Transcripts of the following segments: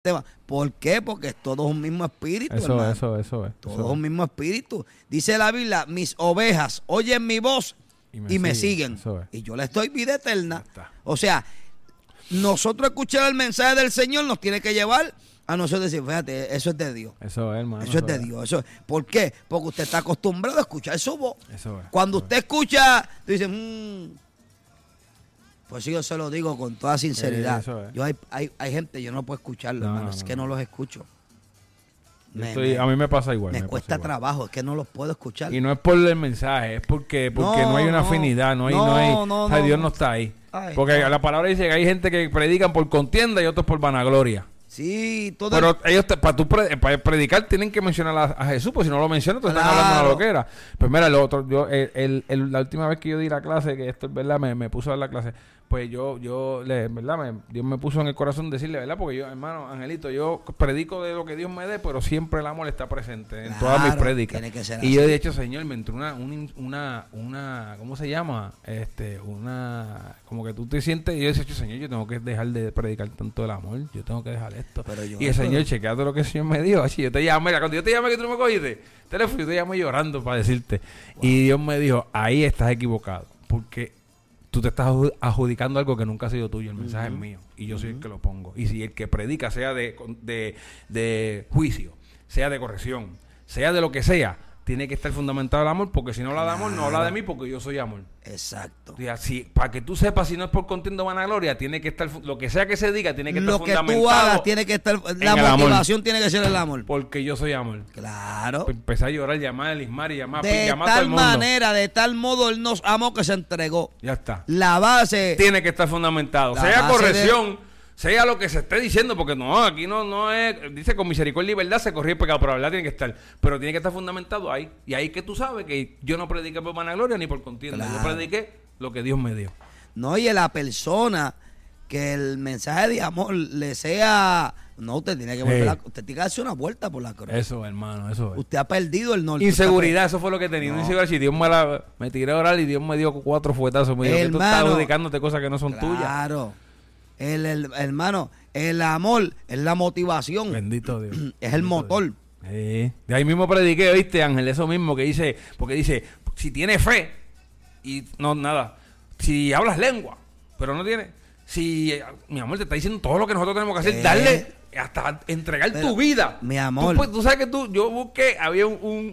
tema. ¿Por qué? Porque es todo un mismo espíritu, hermano. Eso es. Todo es un mismo espíritu. Dice la Biblia, mis ovejas oyen mi voz y me siguen. Y yo les doy vida eterna. O sea, nosotros escuchar el mensaje del Señor nos tiene que llevar a nosotros decir, fíjate, eso es de Dios. Eso es, hermano. Eso es de Dios. Eso es. ¿Por qué? Porque usted está acostumbrado a escuchar su voz. Eso es. Cuando usted escucha, tú dices, pues sí, yo se lo digo con toda sinceridad. Eso es. Yo hay gente, yo no puedo escucharlo, hermano. Es que no los escucho. A mí me pasa igual. Me cuesta trabajo, es que no los puedo escuchar. Y no es por el mensaje, es porque no hay una afinidad, Dios no está ahí. Ay, porque la palabra dice que hay gente que predican por contienda y otros por vanagloria. Sí, todo. Pero ellos, para predicar, tienen que mencionar a Jesús, porque si no lo mencionan, están hablando una loquera. Pues mira, la última vez que yo di la clase, que esto es verdad, me puso a dar la clase, pues verdad, Dios me puso en el corazón decirle, ¿verdad? Porque yo, hermano, Angelito, yo predico de lo que Dios me dé, pero siempre el amor está presente en todas mis prédicas. Tiene que ser y así. yo, de hecho, Señor, me entró una ¿cómo se llama? Como que tú te sientes, y yo decía, Señor, yo tengo que dejar de predicar tanto el amor, yo tengo que dejar esto. Y el Señor, chequeate lo que el Señor me dio. Así yo te llamé, cuando yo te llamé que tú no me cogiste teléfono, yo te llamé llorando para decirte. Wow. Y Dios me dijo, ahí estás equivocado, porque tú te estás adjudicando algo que nunca ha sido tuyo. El mensaje es mío y yo soy el que lo pongo. Y si el que predica sea de juicio, sea de corrección, sea de lo que sea, tiene que estar fundamentado el amor, porque si no habla de amor, no habla de mí, porque yo soy amor. Exacto. O sea, para que tú sepas, si no es por contienda o vanagloria, tiene que estar, lo que sea que se diga, tiene que estar fundamentado. Lo que tú hagas tiene que estar, la motivación tiene que ser el amor. Porque yo soy amor. Claro. Pues empecé a llorar, llamar a Elismar y llamar a todo el mundo. De tal manera, de tal modo, Él nos amó que se entregó. Ya está. La base tiene que estar fundamentado. Sea corrección, sea lo que se esté diciendo, porque no, aquí no es, dice con misericordia y verdad se corrige el pecado, pero la verdad tiene que estar, pero tiene que estar fundamentado ahí. Y ahí que tú sabes que yo no prediqué por vanagloria ni por contienda, yo prediqué lo que Dios me dio. No, y a la persona que el mensaje de amor le sea, no, usted tiene que volver usted tiene que darse una vuelta por la cruz. Eso, hermano, eso es. Usted ha perdido el norte. Inseguridad, eso fue lo que tenía. Inseguridad, si Dios me tiré a orar y Dios me dio 4 fuetazos, me dijo que tú estás dedicándote cosas que no son tuyas. Claro. Hermano, el amor es la motivación. Bendito Dios. Es el motor. De ahí mismo prediqué, ¿viste, Ángel? Eso mismo que dice, porque dice, si tienes fe y no, nada, si hablas lengua, pero no tienes, si, mi amor, te está diciendo todo lo que nosotros tenemos que hacer, darle, hasta entregar tu vida. Mi amor. Tú sabes que yo busqué, había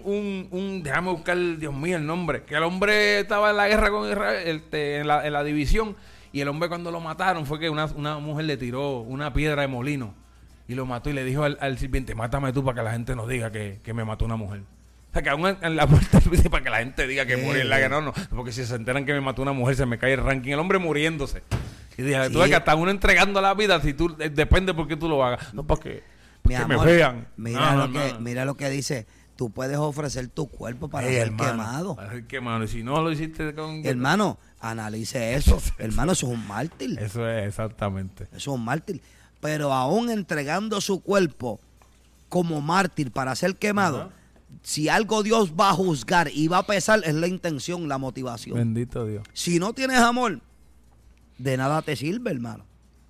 déjame buscar, Dios mío, el nombre, que el hombre estaba en la guerra con Israel, en la división. Y el hombre cuando lo mataron fue que una mujer le tiró una piedra de molino y lo mató y le dijo al sirviente, mátame tú para que la gente nos diga que me mató una mujer. O sea, que aún en la puerta dice para que la gente diga que morí en la guerra. No, porque si se enteran que me mató una mujer se me cae el ranking. El hombre muriéndose. Y dije, tú ves que hasta uno entregando la vida, si tú depende por qué tú lo hagas. No, para que me vean. Mira lo que dice. Tú puedes ofrecer tu cuerpo para ser quemado. Para ser quemado. Y si no lo hiciste con... Hermano, analice eso. Hermano, eso es un mártir. Eso es, exactamente. Eso es un mártir. Pero aún entregando su cuerpo como mártir para ser quemado, si algo Dios va a juzgar y va a pesar, es la intención, la motivación. Bendito Dios. Si no tienes amor, de nada te sirve, hermano.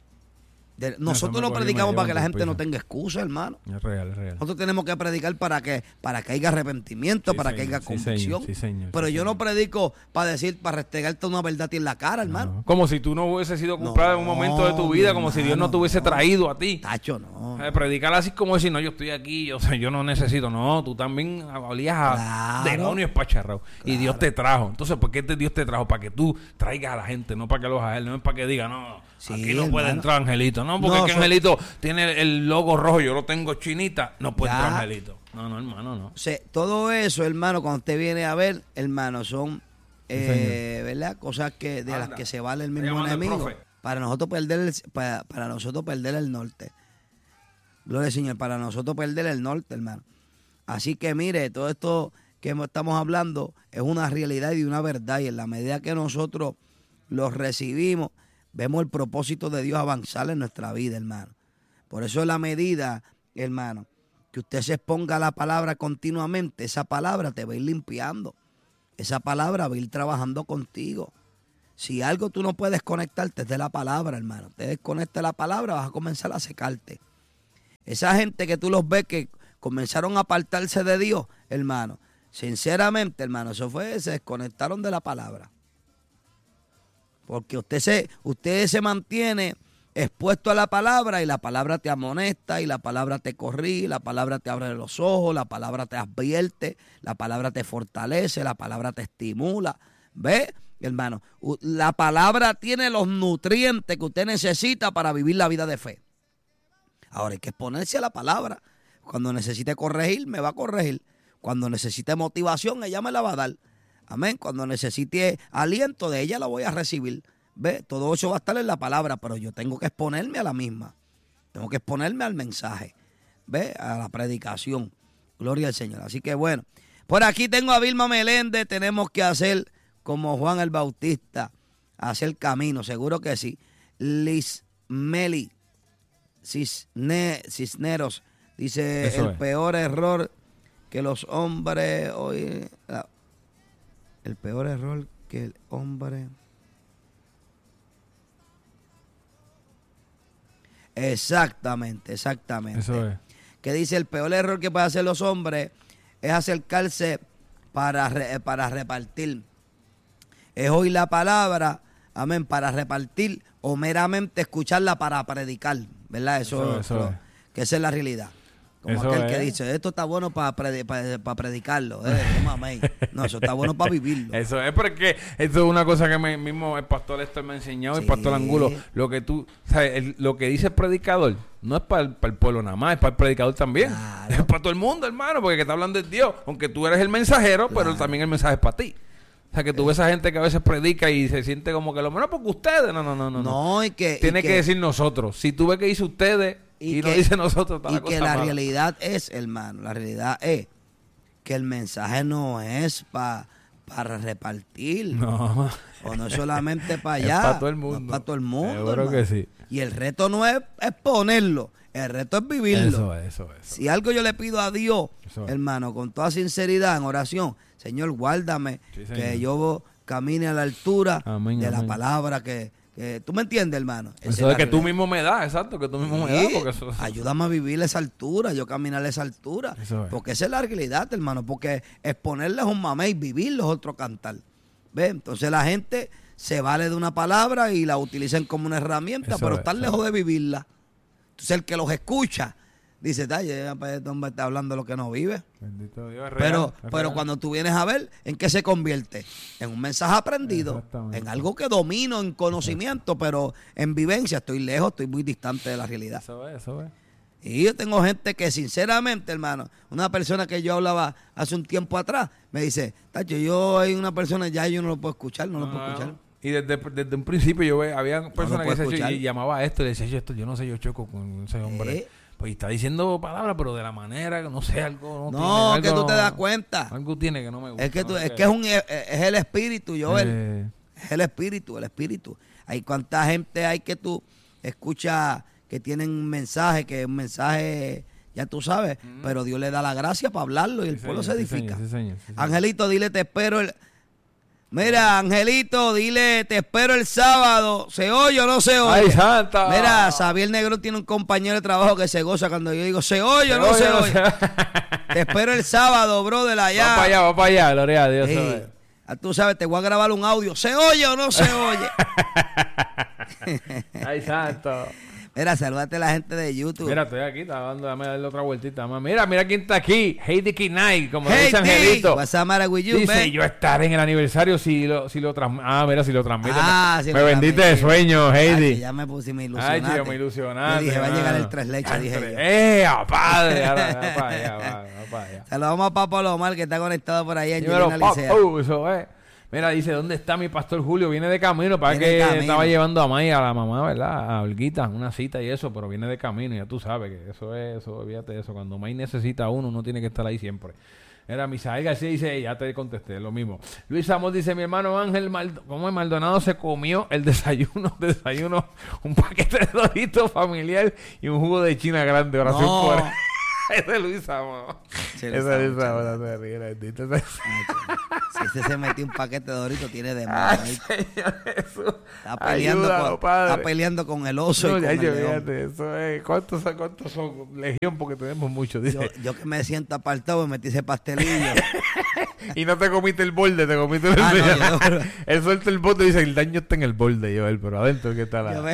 Nosotros no predicamos para que la gente no tenga excusa, hermano. Es real. Nosotros tenemos que predicar para que haya arrepentimiento, para que haya convicción. Sí, señor. Pero yo no predico para restregarte una verdad en la cara, hermano. No. Como si tú no hubieses sido culpable en un momento de tu vida, como si Dios no te hubiese traído a ti. Tacho, no. Predicar así como decir, no, yo estoy aquí, yo no necesito. No, tú también olías a demonios pacharrados. Y Dios te trajo. Entonces, ¿por qué Dios te trajo? Para que tú traigas a la gente, no para que los hagas. No es para que diga, no, aquí no puede entrar Angelito. No, porque es que Angelito tiene el logo rojo, yo lo tengo chinita, no puede entrar Angelito. No, hermano, no. O sea, todo eso, hermano, cuando usted viene a ver, hermano, son, ¿verdad? Cosas que de las que se vale el mismo enemigo. Para nosotros perder el norte. Gloria al Señor, para nosotros perder el norte, hermano. Así que mire, todo esto que estamos hablando es una realidad y una verdad. Y en la medida que nosotros los recibimos, vemos el propósito de Dios avanzar en nuestra vida, hermano. Por eso en la medida, hermano, que usted se exponga a la palabra continuamente, esa palabra te va a ir limpiando. Esa palabra va a ir trabajando contigo. Si algo tú no puedes conectarte es de la palabra, hermano. Te desconectas de la palabra, vas a comenzar a secarte. esa gente que tú los ves que comenzaron a apartarse de Dios, hermano, sinceramente, hermano, se desconectaron de la palabra. Porque usted se mantiene expuesto a la palabra y la palabra te amonesta y la palabra te corrige, la palabra te abre los ojos, la palabra te advierte, la palabra te fortalece, la palabra te estimula. ¿Ve, hermano? La palabra tiene los nutrientes que usted necesita para vivir la vida de fe. Ahora hay que exponerse a la palabra. Cuando necesite corregir, me va a corregir. Cuando necesite motivación, ella me la va a dar. Amén. Cuando necesite aliento, de ella la voy a recibir. ¿Ve? Todo eso va a estar en la palabra, pero yo tengo que exponerme a la misma. Tengo que exponerme al mensaje. ¿Ve? A la predicación. Gloria al Señor. Así que bueno, por aquí tengo a Vilma Meléndez. Tenemos que hacer como Juan el Bautista, hacer camino. Seguro que sí. Liz Meli Cisneros dice: eso el peor error que los hombres hoy... El peor error que el hombre... Exactamente. Eso es. Que dice: el peor error que pueden hacer los hombres es acercarse para repartir. Es oír la palabra, amén, para repartir, o meramente escucharla para predicar, ¿verdad? Eso es. Que esa es la realidad. Como eso aquel es. que dice: esto está bueno para predicarlo. No, eso está bueno para vivirlo. Eso es, porque esto es una cosa que mismo el pastor Héctor me enseñó, sí. El pastor Angulo. Lo que tú, ¿sabes? Lo que dice el predicador no es para el pueblo nada más, es para el predicador también. Claro. Es para todo el mundo, hermano, porque que está hablando es Dios. Aunque tú eres el mensajero, claro, pero también el mensaje es para ti. O sea, que tú ves a gente que a veces predica y se siente como que lo menos porque ustedes. No. Tiene que decir nosotros. Si tú ves que dice ustedes y no dice nosotros, está la cosa mala. Realidad es, hermano, la realidad es que el mensaje no es para repartir. No. O no es solamente para allá. Es para todo el mundo. No es para todo el mundo. Seguro que sí. Y el reto no es ponerlo. El reto es vivirlo. Eso. Si algo yo le pido a Dios, hermano, con toda sinceridad en oración: Señor, guárdame, sí, Señor, que yo camine a la altura de la palabra que tú me entiendes, hermano. Eso es que tú mismo me das, exacto, que tú mismo me das. Porque eso... Ayúdame a vivir esa altura, yo caminar a esa altura. Porque esa es la realidad, hermano, porque exponerle es un mamey, vivirlo es otro cantar. ¿ Ve? Entonces la gente se vale de una palabra y la utilizan como una herramienta, pero están lejos de vivirla. Entonces el que los escucha dice: este hombre está hablando lo que no vive. Bendito Dios, es real, pero cuando tú vienes a ver, ¿en qué se convierte? En un mensaje aprendido, en algo que domino, en conocimiento, pero en vivencia estoy lejos, estoy muy distante de la realidad. Eso es. Y yo tengo gente que sinceramente, hermano, una persona que yo hablaba hace un tiempo atrás, me dice: Tacho, hay una persona, ya yo no lo puedo escuchar, no lo puedo escuchar. Y desde un principio había personas que llamaba a esto y decía: yo no sé, yo choco con ese hombre. Pues está diciendo palabras, pero de la manera que no sé, algo que tú te das cuenta. Algo tiene que no me gusta. Es que es el espíritu, Joel. Es el espíritu. Hay cuánta gente hay que tú escuchas que tienen un mensaje, ya tú sabes, pero Dios le da la gracia para hablarlo y el pueblo se edifica. Sí, señor. Angelito, dile: te espero Mira, Angelito, dile: te espero el sábado. ¿Se oye o no se oye? ¡Ay, santa! Mira, Xavier Negro tiene un compañero de trabajo que se goza cuando yo digo: ¿se oye o no se oye? Te espero el sábado, brother, allá. Va para allá, gloria a Dios. Sí. Tú sabes, te voy a grabar un audio. ¿Se oye o no se oye? ¡Ay, santo! Mira, salúdate a la gente de YouTube. Mira, estoy aquí, dame darle otra vueltita más. Mira quién está aquí. Heidi Kinay, como dice Angelito. What's the matter with you, dice: man? yo estaré en el aniversario si lo transmite. Si lo transmite. Me vendiste de sueño, Heidi. Ya me puse, me ilusionaste. Ay, chico, me ilusionaste. Yo dije: va a llegar el 3 leches, dije yo. Padre! Ahora, va para allá. Saludamos a Papo Lomar, que está conectado por ahí en Angelina Licea. Eso es. Mira, dice: ¿dónde está mi pastor Julio? Viene de camino, para que estaba llevando a May, a la mamá, ¿verdad? A Olguita, una cita y eso, pero viene de camino, ya tú sabes que eso, olvídate de eso. Cuando May necesita a uno qué que estar ahí siempre. Era Misael García, dice: ya te contesté, lo mismo. Luis Amos dice: mi hermano Ángel, ¿cómo el Maldonado se comió el desayuno, un paquete de Doritos familiar y un jugo de China grande? Oración por Ese es Luis Samo. Ese es Luis Samo. Si ese se metió un paquete de Doritos, tiene de más. Está peleando con el oso y con el león. Eso es. ¿Cuántos son? Legión, porque tenemos muchos. Yo que me siento apartado y metí ese pastelillo. Y no te comiste el borde, te comiste el él suelta el borde y dice, el daño está en el borde, Joel, pero adentro ¿qué está la?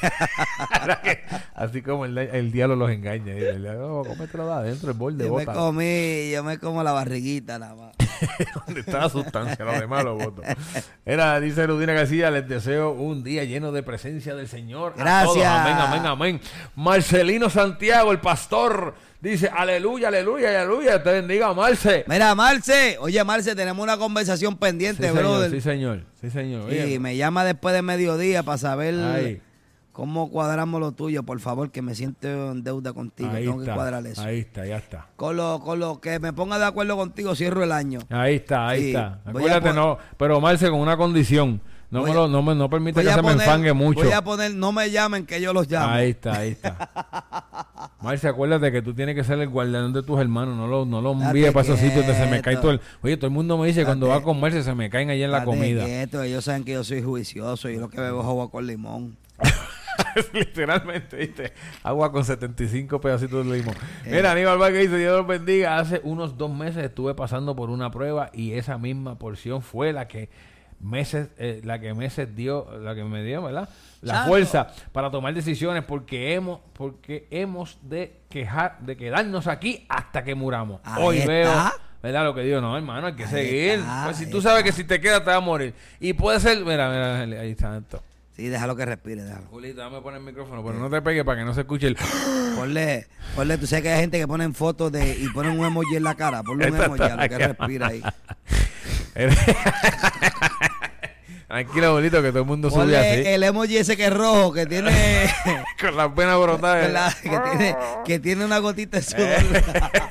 Así como el diablo los engaña. Dice, no, cómetelo de adentro, el borde, bota. Yo me como la barriguita nada más. Donde está la sustancia, lo demás lo boto. Dice Ludina García, les deseo un día lleno de presencia del Señor. Gracias. A todos. Amén, amén, amén. Marcelino Santiago, el pastor, dice, aleluya, aleluya, aleluya, te bendiga, Marce. Mira, Marce, oye, Marce, tenemos una conversación pendiente, sí, brother. Sí, señor. Sí, me llama después de mediodía para saber cómo cuadramos lo tuyo, por favor, que me siento en deuda contigo. Tengo que cuadrar eso. Ahí está, ya está. Con lo que me ponga de acuerdo contigo, cierro el año. Ahí está. Acuérdate, no, pero Marce, con una condición. No permite que se me enfangue mucho. Voy a poner, no me llamen, que yo los llamo. Ahí está. Marce, acuérdate que tú tienes que ser el guardián de tus hermanos. No lo envíes para esos sitios donde se me cae todo el... Oye, todo el mundo me dice, cuando va con Marce se me caen allá en la comida. Ellos saben que yo soy juicioso y lo que bebo es agua con limón. Literalmente, ¿viste? Agua con 75 pedacitos de limón. Mira, Aníbal Vázquez dice, Dios los bendiga. Hace unos 2 meses estuve pasando por una prueba y esa misma porción fue la que me dio, ¿verdad? La fuerza para tomar decisiones porque hemos de quedarnos aquí hasta que muramos. Hoy veo, ¿verdad? Lo que digo, no, hermano, hay que seguir. Pues si tú sabes que si te quedas te vas a morir. Y puede ser, mira, ahí está esto. Sí, déjalo que respire, déjalo. Julita, dame poner el micrófono, pero no te pegues para que no se escuche el... Ponle, tú sabes que hay gente que ponen fotos y ponen un emoji en la cara. Ponle un emoji a lo que respira ahí. Tranquilo, bolito, que todo el mundo sube así. El emoji ese que es rojo, que tiene... con las penas brotadas. Que tiene una gotita de sudor.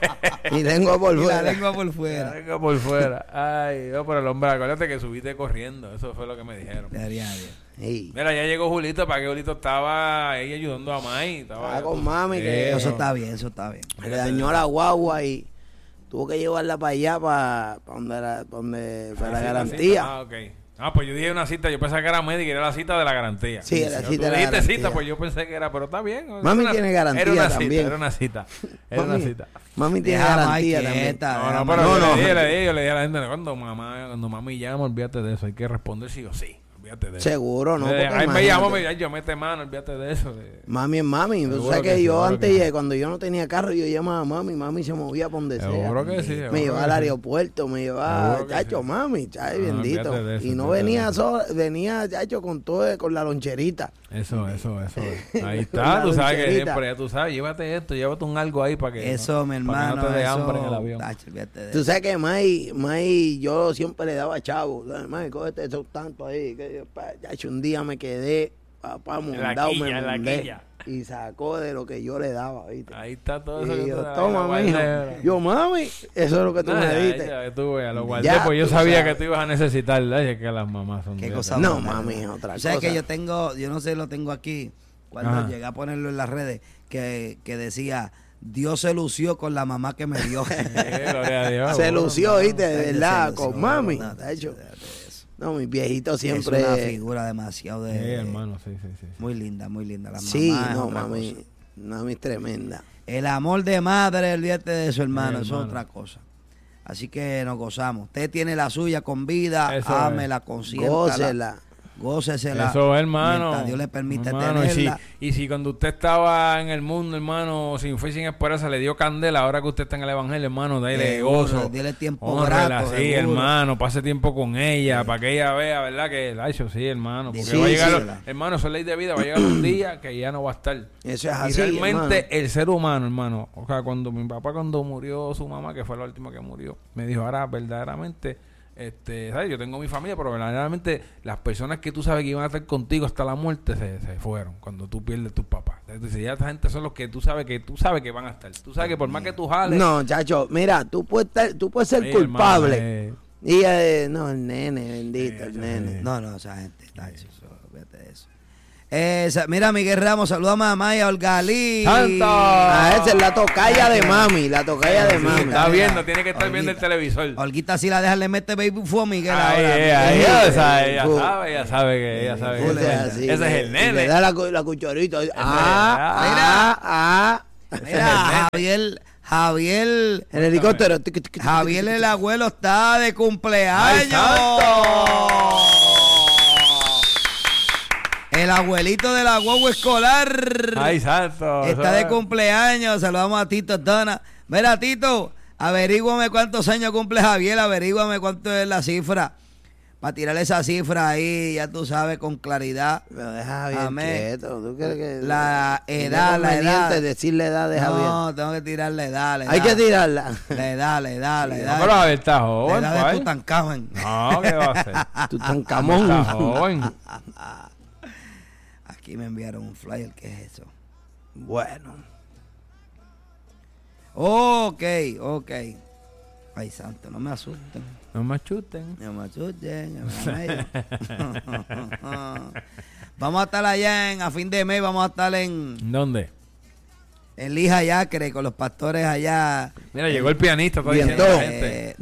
Y lengua por fuera. La lengua por fuera. La lengua por fuera. Ay, no, pero el hombre, acuérdate que subiste corriendo. Eso fue lo que me dijeron. Hey. Mira, ya llegó Julito, para que Julito estaba ahí ayudando a Mai. Estaba con mami. Que eso está bien, eso está bien. Le dañó la guagua y tuvo que llevarla para allá, para donde fue la garantía. Ah, ok. Ah, pues yo dije una cita, yo pensaba que era médica y era la cita de la garantía. Sí, era la cita de la garantía. garantía. Cita, pues yo pensé que era, pero está bien. Mami tiene garantía también. Era una cita. Una cita. Mami tiene garantía también. No, yo le dije a la gente, cuando mami llama, olvídate de eso, hay que responder sí o sí. Olvídate de eso. Seguro, ¿no? Ahí me llamó, yo mete mano, olvídate de eso. Mami es mami. O sea que yo antes, cuando yo no tenía carro, yo llamaba a mami se movía por donde sea. Seguro que sí. Me llevaba al aeropuerto, me llevaba, chacho, mami, chacho, bendito. Y no venía solo, venía, chacho, con todo, con la loncherita. Eso. Ahí está, tú sabes que siempre, ya tú sabes, llévate un algo ahí para que eso, mi hermano, no te dé hambre en el avión. Tacho, tú sabes que May, yo siempre le daba chavo. May, cógete esos tantos ahí. Chacho, un día me quedé, papá, mundado, me mundé. Y sacó de lo que yo le daba, ¿viste? Ahí está todo eso. Y yo, toma, mijo. Yo, mami, eso es lo que tú me diste. Ya, tú veas, lo guardé, pues yo sabía que tú ibas a necesitar, ¿verdad? Que las mamás son... ¿Qué cosa? No, mami, otra cosa. O sea, que yo no sé, lo tengo aquí, cuando llegué a ponerlo en las redes, que decía... Dios se lució con la mamá que me dio. Gloria a Dios. Se lució, ¿viste? De verdad, con mami. De hecho, no, mi viejito siempre es una figura demasiado de... Sí, hermano, sí. Muy linda la mamá. Sí, no, mami es tremenda. El amor de madre, olvídate de eso, hermano, eso es otra cosa. Así que nos gozamos. Usted tiene la suya con vida, ámela, consiéntala. Gócesela. Eso, hermano. Dios le permite tenerla. Y si cuando usted estaba en el mundo, hermano, sin fe y sin esperanza, le dio candela, ahora que usted está en el evangelio, hermano, dale gozo. Dile tiempo grato. Sí, hermano, pase tiempo con ella, para que ella vea, ¿verdad? Que la ha hecho, sí, hermano. Porque va a llegar, hermano, eso es ley de vida, va a llegar un día que ya no va a estar. Eso es así, y realmente, hermano. el ser humano, hermano, o sea, cuando mi papá, cuando murió su mamá, que fue la última que murió, me dijo, ahora, verdaderamente... ¿sabes? Yo tengo mi familia, pero verdaderamente las personas que tú sabes que iban a estar contigo hasta la muerte se fueron cuando tú pierdes tus papás. Entonces ya esa gente son los que tú sabes que van a estar. Tú sabes que por más que tú jales... No, chacho, mira, tú puedes ser culpable. Y no, el nene, bendito, el nene. No, esa gente, fíjate de eso. Mira, Miguel Ramos, saludamos a Maya Olgalí. ¡Santo! Esa es la tocaya de mami, mami. Está viendo, tiene que estar viendo el televisor. Olguita, si la deja, le mete baby fue a Miguel ella sabe que ese es el nene. Le da la cucharita. Mira, Javier, el helicóptero. Javier el abuelo está de cumpleaños. El abuelito de la guagua escolar. ¡Ay, santo! Está de cumpleaños. Saludamos a Tito Dona. Mira, Tito, averíguame cuántos años cumple Javier. Averíguame cuánto es la cifra. Para tirarle esa cifra ahí, ya tú sabes, con claridad. Pero deja a Javier quieto. ¿Tú crees que la edad. decir la edad de Javier? No, tengo que tirar la edad. Hay que tirarla. La edad. No, pero Javier está joven. La edad de Tutankamón. No, ¿qué va a hacer? Tutankamón. Está joven. Aquí me enviaron un flyer. ¿Qué es eso? Bueno. Ok. Ay, santo, no me asusten. No me asusten. Vamos a estar allá a fin de mes. Vamos a estar en... ¿Dónde? En Lija Yacre, con los pastores allá. Mira, llegó el pianista. Está diciendo la gente.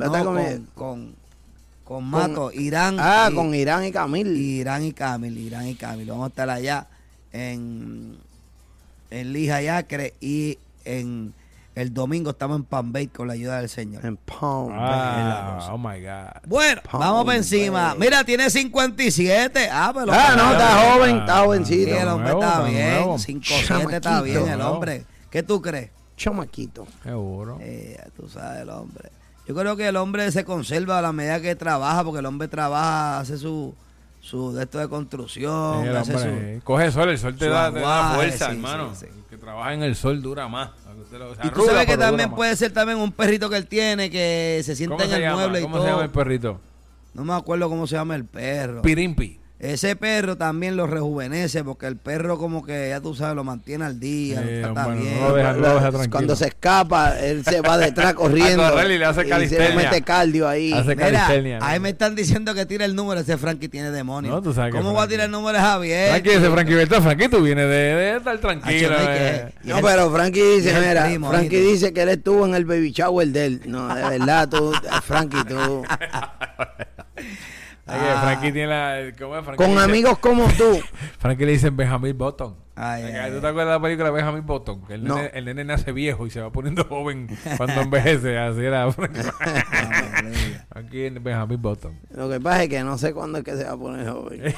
Con Mato, Irán. Con Irán y Camil. Irán y Camil. Vamos a estar allá en Lija Yacre y en... El domingo estamos en Palm Bay con la ayuda del Señor. En Palm Bay. Oh my God. Bueno, vamos para encima. Mira, tiene 57. Pero está joven, está jovencito. Sí, el hombre está bien. 5'7" está bien el hombre. ¿Qué tú crees? Chamaquito. Seguro. Tú sabes, el hombre. Yo creo que el hombre se conserva a la medida que trabaja, porque el hombre trabaja, hace su de esto de construcción. Coge sol, el sol te da fuerza, hermano. Sí. El que trabaja en el sol dura más. Y tú sabes que también puede ser también un perrito que él tiene que se sienta en el mueble y todo. ¿Cómo se llama el perrito? No me acuerdo cómo se llama el perro. Pirimpi. Ese perro también lo rejuvenece porque el perro como que ya tú sabes lo mantiene al día, está bien. No lo deja tranquilo. Cuando se escapa, él se va detrás corriendo. A correr y le hace calistenia. Se mete cardio ahí. Mira, ahí me están diciendo que tira el número. Ese Frankie tiene demonio. No, tú sabes ¿Cómo va a tirar el número de Javier? Frankie, ese Frankie, ¿verdad? Frankie, tú vienes de estar tranquilo. No, pero Frankie dice, mira, Frankie dice que él estuvo en el baby shower de él. No, de verdad, Frankie, tú... Frankie tiene con amigos como tú. Frankie le dicen Benjamin Button. ¿Tú te acuerdas de la película Benjamin Button? Que el nene nace viejo y se va poniendo joven cuando envejece. Así era Frankie. Aquí en Benjamin Button. Lo que pasa es que no sé cuándo es que se va a poner joven.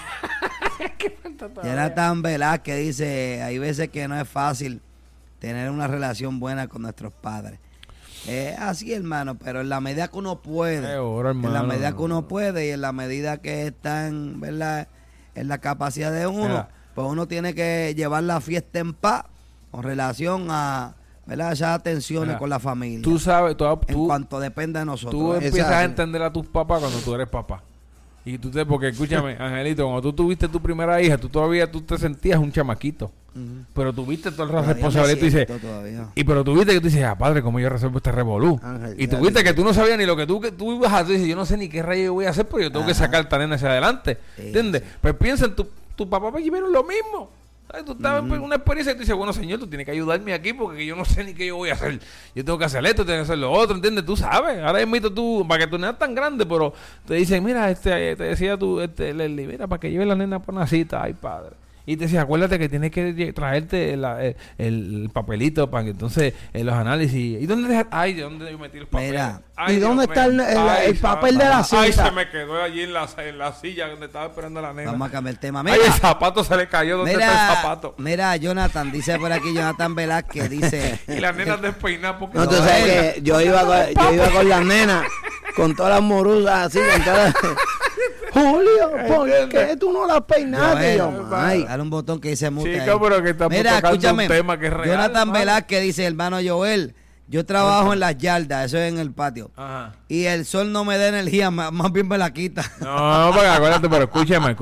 Jonathan Velázquez dice, hay veces que no es fácil tener una relación buena con nuestros padres. Así, hermano, pero en la medida que uno puede, en la medida que uno puede y en la medida que están, ¿verdad?, en la capacidad de uno, pues uno tiene que llevar la fiesta en paz con relación a, ¿verdad?, esas tensiones con la familia. Tú sabes, en cuanto dependa de nosotros. Tú empiezas a entender a tus papás cuando tú eres papá. Y porque escúchame, Angelito, cuando tú tuviste tu primera hija, tú te sentías un chamaquito. Pero tuviste toda la responsabilidad pero tuviste que tú dices, padre, ¿cómo yo resuelvo este revolú? Y tuviste que tú no sabías ni lo que tú ibas a hacer. Dices, yo no sé ni qué rayo voy a hacer, pero yo tengo que sacar esta nena hacia adelante. ¿Entiendes? Pues piensa en tu papá me llevaron lo mismo. ¿Sabes? Tú estabas en una experiencia y tú dices, bueno, señor, tú tienes que ayudarme aquí porque yo no sé ni qué yo voy a hacer. Yo tengo que hacer esto, tengo que hacer lo otro, ¿entiendes? Tú sabes. Ahora invito tú, para que tu nena es tan grande, pero te dicen, mira, te decía tú, Leslie, mira, para que lleve la nena por una cita. Ay, padre. Y te decía, acuérdate que tienes que traerte el papelito para que entonces los análisis. ¿Y dónde ¿dónde yo metí los papeles? Mira, ¿y dónde está el papel de la cita? Ay, se me quedó allí en la silla donde estaba esperando la nena. Vamos a cambiar el tema. Mira, el zapato se le cayó. ¿Dónde está el zapato? Mira, Jonathan, dice por aquí Jonathan Velázquez, dice... Y las nenas despeinadas porque... No, tú sabes que yo iba con las nenas, con todas las morusas así, con todas... Julio, ¿por qué tú no las peinaste? Dale un botón que dice mute. Chica, pero que estamos tocando un tema que es real. Jonathan Velázquez dice, hermano Joel, yo trabajo en las yardas, eso es en el patio. Ajá. Y el sol no me da energía, más bien me la quita. No, porque acuérdate, pero escúchame.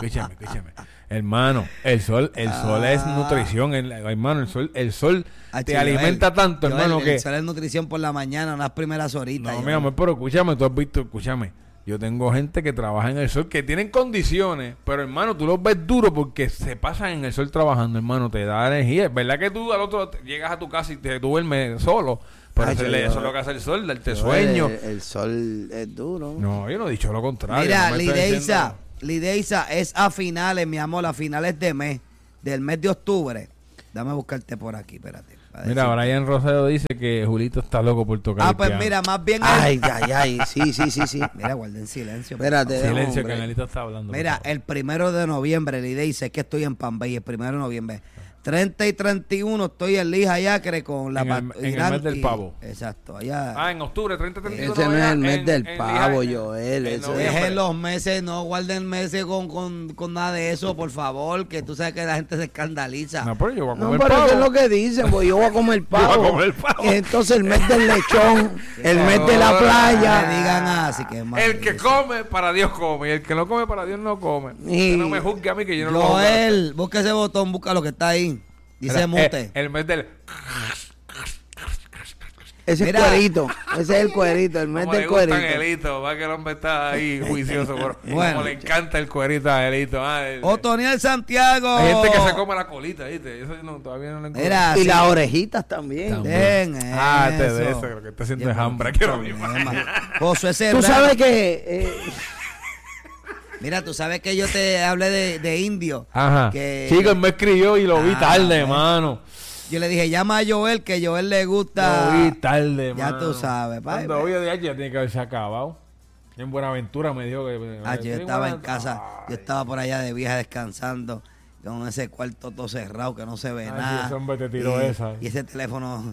Hermano, el sol es nutrición, hermano, el sol te alimenta tanto, hermano, que... El sol es nutrición por la mañana, unas primeras horitas. No, mi amor, pero escúchame, tú has visto, Yo tengo gente que trabaja en el sol, que tienen condiciones, pero hermano, tú los ves duros porque se pasan en el sol trabajando, hermano, te da energía. Es verdad que tú al otro llegas a tu casa y te duermes solo, pero eso es lo que hace el sol, darte sueño. El sol es duro. No, yo no he dicho lo contrario. Mira, Lideisa, es a finales, mi amor, a finales del mes de octubre. Dame a buscarte por aquí, espérate. Mira, Brian Rosero dice que Julito está loco por tocar el pues piano. mira, más bien... Ay, sí. Mira, guarden silencio. Espérate. Silencio, que Angelito está hablando. Mira, el 1 de noviembre, Lideisa, es que estoy en Pambay, el 1 de noviembre. 30 y 31 estoy en Lija Yacre con la... En el mes del pavo. Exacto, allá... En octubre, 30 y 31. Ese no es el mes del pavo, Joel. Dejen los meses, no guarden meses con nada de eso, por favor, que tú sabes que la gente se escandaliza. No, pero yo voy a comer No, pero pavo. eso es lo que dicen, pues yo voy a comer pavo. Yo voy a comer pavo. Entonces el mes del lechón, el mes de la playa. Me digan así que es más El que come, para Dios come. Y el que no come, para Dios no come. Y- Que no me juzgue a mí, que yo no lo voy a Joel, busca ese botón, busca lo que está ahí. Dice mute. El mes del... Ese Mira. es cuerito, ese es el cuerito, el mes Como del le gusta a cuerito. Angelito, va que el hombre está ahí juicioso. Bueno. Como le encanta el cuerito a Angelito. Otoniel Santiago. Hay gente que se come la colita, ¿viste? Eso todavía no lo encuentro. Mira, Y sí. las orejitas también. Den de eso, lo que está haciendo es hambre. Que lo mismo. Josué Tú Serrano. sabes que Mira, tú sabes que yo te hablé de indio. Ajá. Que Chico, él me escribió y lo vi tarde, hermano. yo le dije, llama a Joel, que Joel le gusta. Lo vi tarde, Ya mano. tú sabes, pa. Cuando voy de allí ya tiene que haberse acabado. En Buenaventura me dijo que... Yo estaba en casa, yo estaba por allá de viaje descansando, con ese cuarto todo cerrado que no se ve Ay, nada. ese hombre te tiró esa. Y ese teléfono.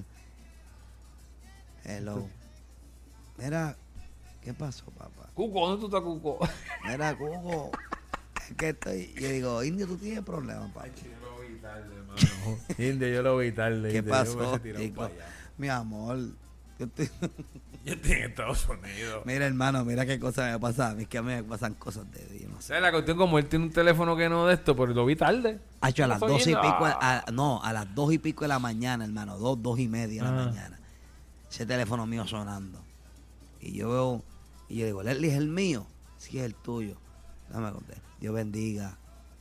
Hello. Mira, ¿qué pasó, papá? Cuco, ¿dónde tú estás, Cuco? Mira, Cuco. Es que estoy. Yo digo, Indio, tú tienes problemas, papá. Yo lo vi tarde, hermano. Indio, yo lo vi tarde. ¿Qué Indio, yo me pasó, hubiese tirado chico? para allá. Mi amor. Yo estoy... Yo estoy en Estados Unidos. Mira, hermano, mira qué cosa me pasa a mí. Es que a mí me pasan cosas de Dios, no sé. ¿Sabes la cuestión? Como él tiene un teléfono que no de esto, pero lo vi tarde. Hacho, a las Estoy 12 y yendo. pico, a las 2 y pico de la mañana, hermano, 2 y media de la mañana. Ese teléfono mío sonando. Y yo veo, y yo digo, Leslie, ¿es el mío? Sí, es el tuyo. Dame contar. Dios bendiga.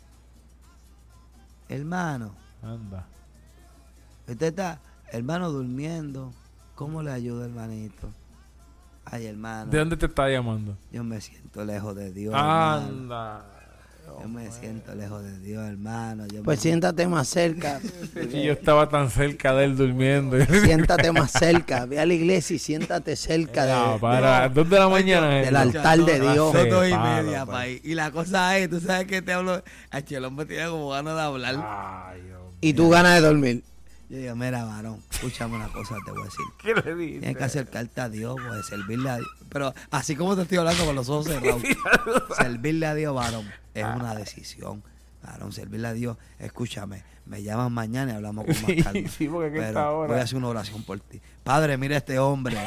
Hermano, Anda. usted está, hermano, durmiendo. ¿Cómo le ayudo, hermanito? Ay, hermano. ¿De dónde te está llamando? Yo me siento lejos de Dios, hermano. Anda. Yo me siento lejos de Dios, hermano. pues siéntate más cerca. Y yo estaba tan cerca de él durmiendo. Siéntate más cerca. Ve a la iglesia y siéntate cerca No, para 2 de la mañana. del altar de Dios. Sí, 2 y palo, media, palo. país. Y la cosa es, tú sabes que te hablo. Hacho, el hombre tiene como ganas de hablar. Ay, Dios. Y tú ganas de dormir. Yo digo, mira, varón, escúchame una cosa, te voy a decir. ¿Qué le dices? Tienes que acercarte a Dios, pues, servirle a Dios. Pero así como te estoy hablando con los ojos cerrados, servirle a Dios, varón, es una decisión. Varón, servirle a Dios, escúchame, me llaman mañana y hablamos con más calma. Sí, porque aquí está Pero ahora. voy a hacer una oración por ti. Padre, mira a este hombre.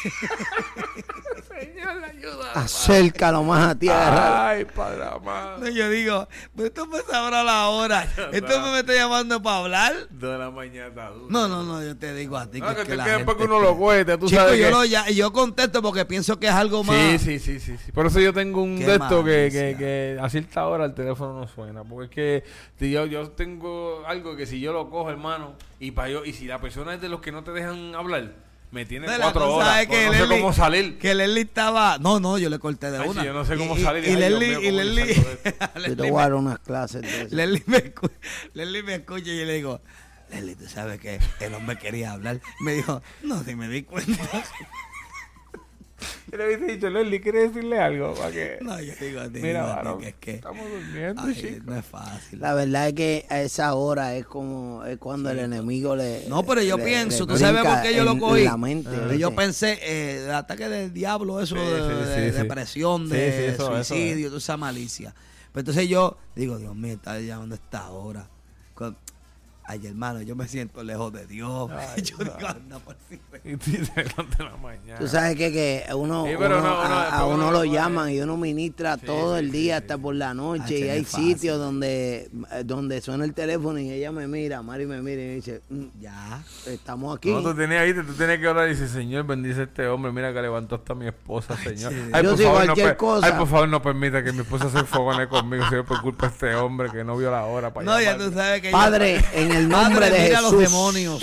Señor, ayuda. Acércalo más a ti. Agarra. Ay, padre amado. No, yo digo, pues esto me sabrá la hora. Esto me está llamando para hablar. 2 de la mañana está duro. No, yo te digo a ti No, que que te la queda gente porque uno lo cueste, tú Chico, sabes yo contesto porque pienso que es algo más. Sí. Por eso yo tengo un Qué de esto malicia. que a cierta hora el teléfono no suena. Porque es que yo tengo algo que si yo lo cojo, hermano, y si la persona es de los que no te dejan hablar, me tiene La 4 cosa horas. es Pues que no sé Leslie- cómo salir. Que Leslie estaba. No, yo le corté de Ay, una. sí, yo no sé cómo Y- salir. Y Ay, Dios Leslie, mío, y ¿cómo yo Leslie, salgo de esto? Yo te Leslie voy a dar unas clases de eso. Leslie me escucha y yo le digo, Leslie, tú sabes que el hombre quería hablar. Me dijo, no, si me di cuenta. Yo le hubiese dicho, Leslie, ¿quieres decirle algo? Para que... No, yo digo a ti, Mira, digo a ti varón, que es que estamos durmiendo, ay, chico. no es fácil. La verdad es que a esa hora es cuando el enemigo le. No, pero yo le- pienso, le tú sabes brinca por qué yo lo en cogí. la mente, Yo ¿viste? pensé, el ataque del diablo, eso Sí, de sí. depresión, Sí, de sí, eso suicidio, toda esa malicia. Pero entonces yo digo, Dios mío, está llamando a esta hora. ay, hermano, yo me siento lejos de Dios. Ay, yo digo, anda por si y te levantas la mañana. Tú sabes que uno, Sí, pero a uno no lo puede. llaman y uno ministra todo el día hasta por la noche. Ay, Y hay es fácil. sitios donde suena el teléfono y ella me mira, Mari me mira y me dice, ya. estamos aquí. No, tú tienes que orar y dices, Señor, bendice a este hombre. Mira que levantó hasta mi esposa, Señor. sí. Ay, Yo por sí, favor, cualquier cosa. Ay, por favor, no permita que mi esposa se enfogone conmigo, Señor, por culpa de este hombre que no vio la hora para No, ya llamarme. tú sabes que Padre, en el nombre Padre, de mira Jesús, los demonios.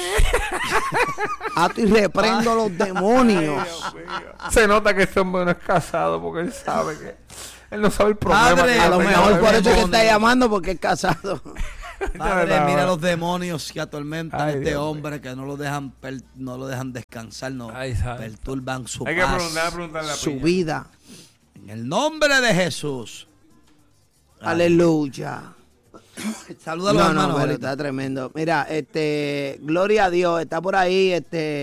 ato y reprendo los Ay, demonios. Dios mío. Se nota que este hombre no es casado porque él sabe que... Él no sabe el problema. Padre, que A yo lo tengo mejor de por mi eso es que mundo. está llamando porque es casado. Padre, No, mira no. los demonios que atormentan a Ay, este Dios hombre, que no lo dejan descansar, no Ay, santo. perturban su Hay que paz. preguntarle a Su Piña. vida. En el nombre de Jesús. Aleluya. Saluda a los No, hermanos. pero ahorita. está tremendo. Mira, gloria a Dios, está por ahí,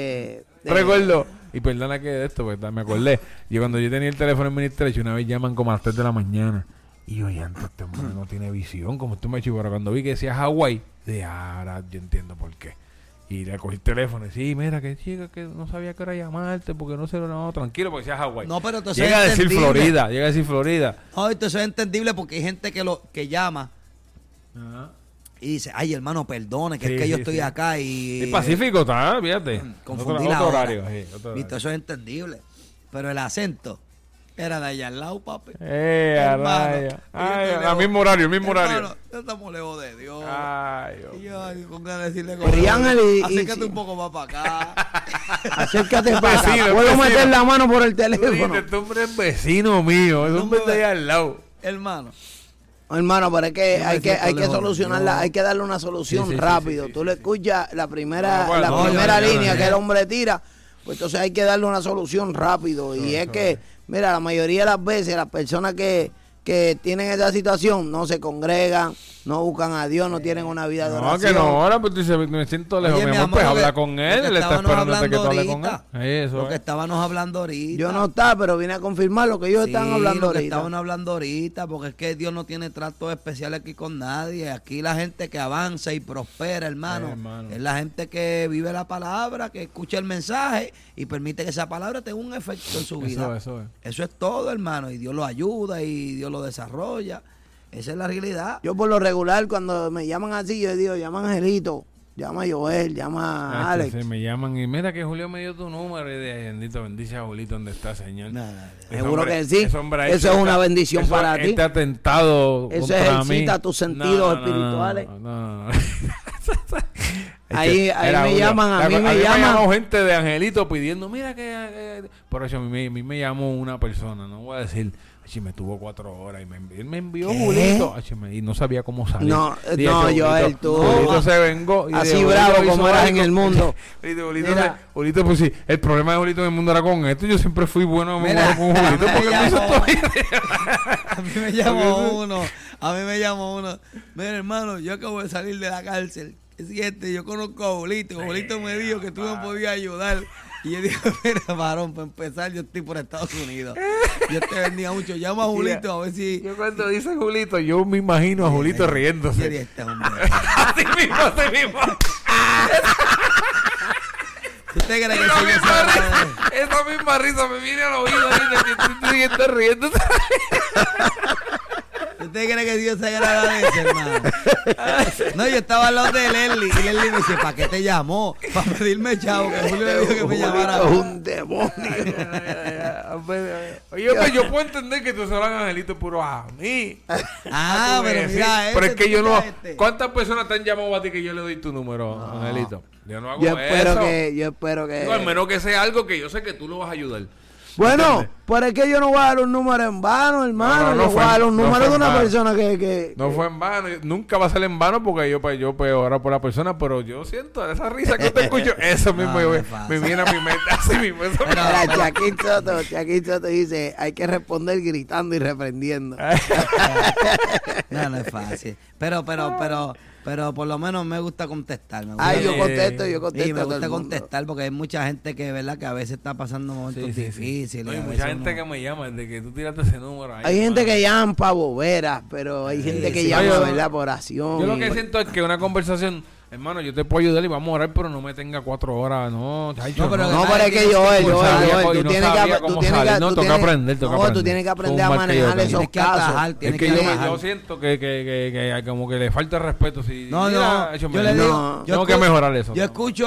Recuerdo, y perdona que de esto, pues, me acordé. Yo cuando yo tenía el teléfono en Ministration, una vez llaman como a las 3 de la mañana. Y yo, ya, este hombre no tiene visión, como tú me dices, pero cuando vi que decía Hawái, de ahora yo entiendo por qué. Y le cogí el teléfono y sí, mira, que chica, que no sabía que era llamarte, porque no sé, no, tranquilo, porque decía Hawái. No, pero entonces Llega a es decir entendible. Florida, llega a decir Florida. No, entonces es entendible porque hay gente que llama Ajá. y dice, ay, hermano, perdone, que Sí, es que yo sí, estoy sí. acá y... El Pacífico está, fíjate. Confundí Otro la hora. horario, sí, otro horario. Viste, eso es entendible. Pero el acento era de allá al lado, papi. A Hermano, raya. yo Ay, estoy al lejos. mismo horario, Hermano, ya estamos lejos de Dios. Ay, Dios. Y yo ay, con ganas de decirle Pero Ángel, acércate y- un poco más para acá. Acércate para acá. Vecino, Puedo vecino. meter la mano por el Tú dijiste, teléfono. este hombre es vecino mío, es No un hombre me de ve. allá al lado. Hermano, Hermano, pero es que Yo me hay que siento lejos de solucionarla, Dios. hay que darle una solución Sí, sí, rápido. sí, Tú sí, le sí. escuchas la primera, No, no, primera yo, línea yo, que yo. el hombre tira, pues entonces hay que darle una solución rápido. Y es que, mira, la mayoría de las veces las personas que tienen esa situación no se congregan, no buscan a Dios, no tienen una vida de No, oración. que no, ahora pues tú dices, me siento lejos. Oye, mi mi amor, pues amor, habla lo que- con lo él, que él está estábamos esperando hasta que tú hables con él. hablando Eso lo que es. estábamos hablando ahorita. Yo no estaba, pero vine a confirmar lo que ellos están Sí, hablando lo que ahorita. estaban hablando ahorita, porque es que Dios no tiene tratos especiales aquí con nadie. Aquí la gente que avanza y prospera, hermano, hermano. es la gente que vive la palabra, que escucha el mensaje y permite que esa palabra tenga un efecto en su vida. Eso es. Eso es todo, hermano, y Dios lo ayuda y Dios lo desarrolla. Esa es la realidad. Yo por lo regular, cuando me llaman así, yo digo, llama a Angelito, llama a Joel, llama a Alex. Sí, me llaman y mira que Julio me dio tu número y de bendito bendice a Julito donde está, Señor. Ese Seguro hombre- que sí. ese hombre ha Eso hecho es una bendición para ti. Este atentado Eso contra ejercita mí. tus sentidos espirituales. No. Ahí Era me Julio. llaman, a mí me me llaman. llamó gente de Angelito pidiendo, mira que... Por eso a mí me llamó una persona, no voy a decir... Ay, me tuvo 4 horas y me envió ¿Qué? Julito. Ay, y no sabía cómo salir. No, Dije, no, Julito, Joel, tú- Julito se vengó. y Así dije, bravo Julito como hizo eras algo. en el mundo. Julito, Julito, pues sí, el problema de Julito en el mundo era con esto. Yo siempre fui bueno Mira, con Julito porque él me hizo todo. A mí me llamó uno. Mira, hermano, yo acabo de salir de la cárcel. Es siguiente, yo conozco a Julito. Julito me dijo que tú me podías ayudar. Y yo dije, mira, varón, para empezar, yo estoy por Estados Unidos. Yo te bendiga mucho. Llama a Julito a ver si... Yo cuando dice Julito, yo me imagino a Julito riéndose. Sería este hombre. Así mismo. ¿Tú te crees que soy esa? Esa misma risa me viene al oído y estoy riéndose. ¿Usted cree que Dios se agrada de eso, hermano? No, yo estaba al lado de Leslie y Leslie me dice, ¿para qué te llamó? Para pedirme chavo, que Julio le dijo que me llamara. Es un demonio. Oye, pues yo puedo entender que tú se lo hagas Angelito puro a mí. Ah, pero mira Pero es que yo no... este. ¿Cuántas personas te han llamado a ti que yo le doy tu número, Angelito? Yo no hago Yo espero eso. que... No, al menos que sea algo que yo sé que tú lo vas a ayudar. Bueno, ¿Entiendes? pero es que yo no voy a dar un número en vano, hermano. No yo voy fue- a dar un no número fue de en una vano. persona que No fue en vano, nunca va a ser en vano porque yo pues oro por la persona, pero yo siento esa risa que te escucho, eso mismo No, yo- no es fácil. me viene a mi mente, así mismo. Eso Pero- Mira, Chaquín Soto dice, hay que responder gritando y reprendiendo. No, no es fácil. Pero por lo menos me gusta contestar. Me gusta, Ay, yo Sí. contesto Sí, a me todo el gusta mundo. contestar porque hay mucha gente que, ¿verdad? Que a veces está pasando momentos difíciles. No, y a mucha veces gente uno- que me llama desde que tú tiraste ese número. Hay gente que llaman para boberas, pero hay gente que sí. llama, Yo- ¿verdad? Por oración. Yo lo y- que siento es que una conversación hermano, yo te puedo ayudar y vamos a orar, pero no me tenga 4 horas, no. Chacho, pero es que Joel, tú tienes que aprender a manejar esos casos. Es que yo siento que como que le falta respeto. Si yo le digo, tengo que mejorar eso. Yo escucho,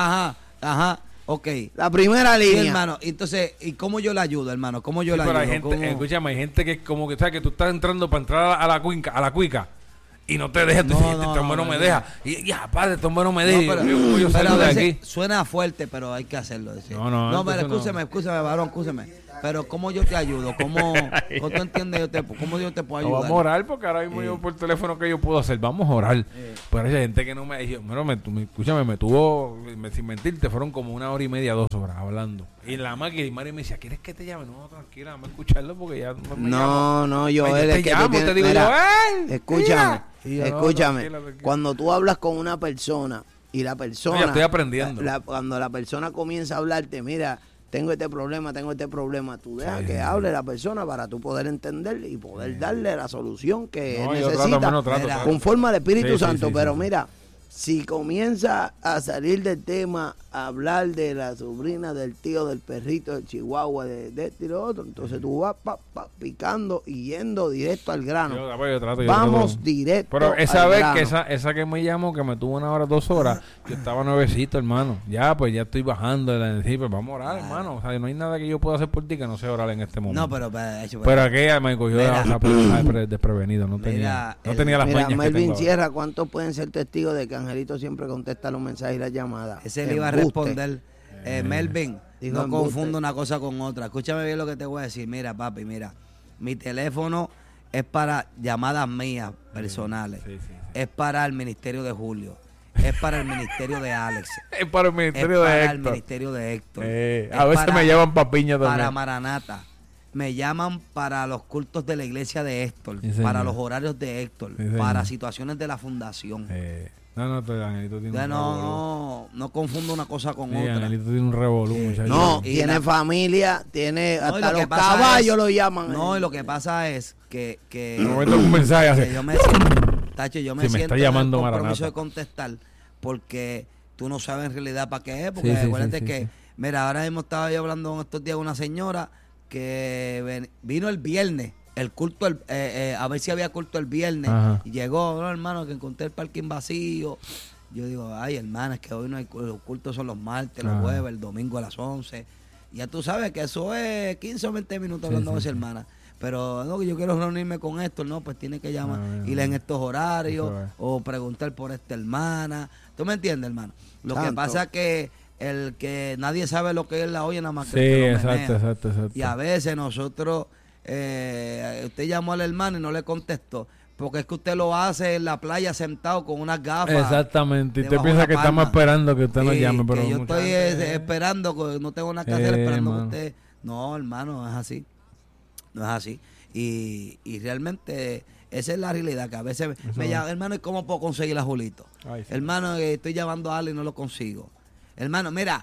ok. La primera línea. Sí, hermano, entonces, ¿y cómo yo le ayudo, hermano? ¿Cómo yo le ayudo? Pero hay gente, escúchame, hay gente que es como que, ¿sabes? Que tú estás entrando para entrar a la cuica. Y no te dejes, este hombre no me deja. Y padre, este hombre no me deja. Yo salgo de aquí. Suena fuerte, pero hay que hacerlo. Decir. No, pero escúcheme, varón, escúcheme. Pero ¿cómo yo te ayudo? ¿Cómo tú entiendes? ¿Cómo yo te puedo ayudar? Vamos a orar, porque ahora mismo yo por teléfono que yo puedo hacer. Vamos a orar. Pero hay gente que no me dijo, escúchame, me tuvo, sin mentirte, fueron como 1 hora y media, 2 horas hablando. Y la máquina, y Mario me decía, ¿quieres que te llame? No, tranquila, vamos a escucharlo porque ya me No, yo es que te digo, escúchame. Escúchame, cuando tú hablas con una persona y la persona... Ya estoy aprendiendo. Cuando la persona comienza a hablarte, mira, tengo este problema, tú dejas que hable la persona para tú poder entender y poder darle la solución que necesita conforme al Espíritu Santo. Pero mira, si comienza a salir del tema, a hablar de la sobrina, del tío, del perrito, del chihuahua, de este y lo otro, entonces tú vas picando y yendo directo al grano. Vamos directo al grano. Pero esa vez grano. que esa que me llamó, que me tuvo 1 hora, 2 horas, yo estaba nuevecito, hermano. Ya estoy bajando de la energía, pues vamos a orar, hermano. O sea, no hay nada que yo pueda hacer por ti que no sea orar en este momento. No, pero aquella me cogió desprevenido. No tenía las mañas Melvin Sierra, ¿cuántos pueden ser testigos de que Angelito siempre contesta los mensajes y las llamadas? Ese le iba a responder. Melvin, no confunda una cosa con otra. Escúchame bien lo que te voy a decir. Mira, papi, mi teléfono es para llamadas mías personales. Es para el ministerio de Julio. Es para el ministerio de Alex. Es para el ministerio de Héctor. El ministerio de Héctor. A veces me llaman papiña también. Para Maranata. Me llaman para los cultos de la iglesia de Héctor, para los horarios de Héctor, para situaciones de la fundación. Angelito tiene no confundo una cosa con otra. Angelito tiene un revolú, muchacho. No, tiene familia, tiene hasta los caballos lo llaman. No, y lo que pasa es que un mensaje que yo me siento está llamando en el Maranata. compromiso de contestar, porque tú no sabes en realidad para qué es, porque acuérdate que, mira, ahora mismo estaba yo hablando en estos días con una señora que vino el viernes, el culto, a ver si había culto el viernes. Ajá. Y llegó, no, hermano, que encontré el parking vacío. Yo digo, ay, hermana, es que hoy no hay los cultos, son los martes, los jueves, el domingo a las 11. Ya tú sabes que eso es 15 o 20 minutos hablando con esa hermana. Pero no, que yo quiero reunirme con Héctor, no, pues tiene que llamar, ir en estos horarios, o preguntar por esta hermana. ¿Tú me entiendes, hermano? Lo que pasa es que el que nadie sabe lo que es la olla, nada más que exacto. Y a veces nosotros, usted llamó al hermano y no le contestó, porque es que usted lo hace en la playa sentado con unas gafas. Exactamente, y usted piensa que estamos esperando que usted nos llame, pero yo estoy esperando, no tengo nada que hacer, esperando que usted... No, hermano, no es así. No es así. Y realmente esa es la realidad, que a veces me llama, hermano, ¿y cómo puedo conseguir a Julito? Ay, sí. Hermano, estoy llamando a Ale y no lo consigo. Hermano, mira,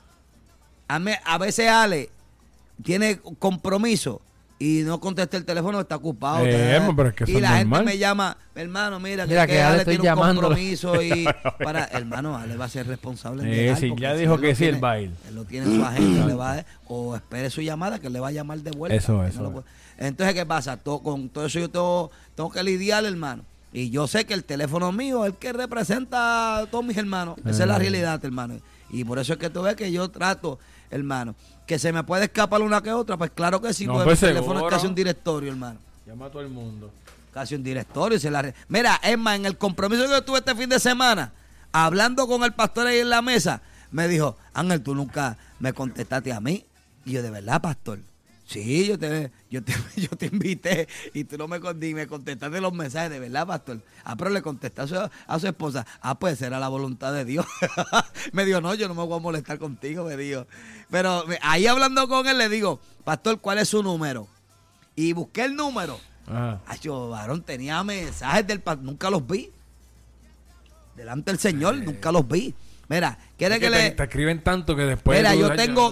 a veces Ale tiene compromiso y no contesta el teléfono, está ocupado. Pero es que y la gente me llama, hermano, mira que Ale tiene un compromiso y hermano, Ale va a ser responsable. Sí, ya dijo que sí, el baile. Él lo tiene en su agenda, le va o espere su llamada, que le va a llamar de vuelta. Eso. Entonces, ¿qué pasa? Con todo eso yo tengo que lidiar, hermano. Y yo sé que el teléfono mío es el que representa a todos mis hermanos. Esa es la realidad, hermano. Y por eso es que tú ves que yo trato, hermano, que se me puede escapar una que otra. Pues claro que sí, porque pues mi teléfono es casi un directorio, hermano. Llama a todo el mundo. Casi un directorio. Mira, es más, en el compromiso que yo tuve este fin de semana, hablando con el pastor ahí en la mesa, me dijo, Ángel, tú nunca me contestaste a mí. Y yo, ¿de verdad, pastor? Sí, yo te invité y tú no me contestaste los mensajes, ¿de verdad, pastor? Pero le contesté a su esposa, pues era la voluntad de Dios. Me dijo, no, yo no me voy a molestar contigo, me dijo. Pero ahí hablando con él le digo, pastor, ¿cuál es su número? Y busqué el número. Yo, varón, tenía mensajes del pastor, nunca los vi. Delante del Señor, nunca los vi. Mira, ¿quiere que te escriben tanto que después... Mira, yo tengo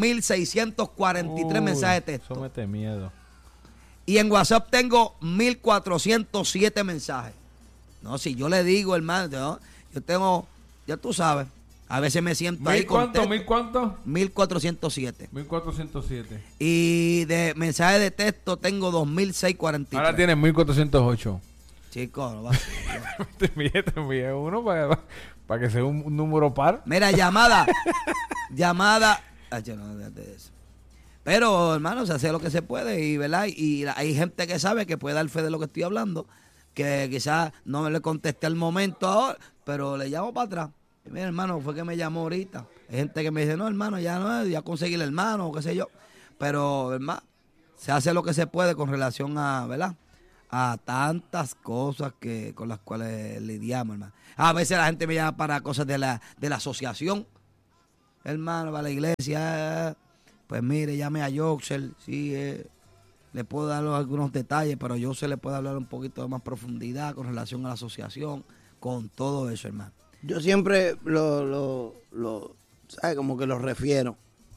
2.643 mensajes de texto. Eso mete miedo. Y en WhatsApp tengo 1.407 mensajes. No, si yo le digo, hermano, Yo tengo, ya tú sabes, a veces me siento ahí con ¿Mil cuánto? 1407. 1407. Y de mensaje de texto tengo 2643. Ahora tienes 1408. Chicos, no va te envié uno para que sea un número par. Mira, llamada. Ay, yo no, déjate de eso. Pero, hermano, se hace lo que se puede y, ¿verdad? Y hay gente que sabe que puede dar fe de lo que estoy hablando, que quizás no le contesté al momento ahora, pero le llamo para atrás. Y mira, hermano, fue que me llamó ahorita. Hay gente que me dice, no, hermano, ya conseguí el hermano o qué sé yo. Pero, hermano, se hace lo que se puede con relación a, ¿verdad? A tantas cosas con las cuales lidiamos, hermano. A veces la gente me llama para cosas de la asociación. Hermano, para la iglesia, pues mire, llame a Joxel, sí, le puedo dar algunos detalles, pero Joxel le puede hablar un poquito de más profundidad con relación a la asociación, con todo eso, hermano. Yo siempre ¿sabes? Como que lo refiero.